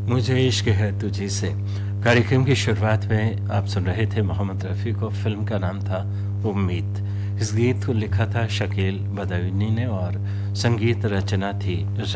मुझे इश्क है तुझी से। कार्यक्रम की शुरुआत में आप सुन रहे थे मोहम्मद रफ़ी को। फिल्म का नाम था उम्मीद। इस गीत को लिखा था शकील बदायूनी ने और संगीत रचना थी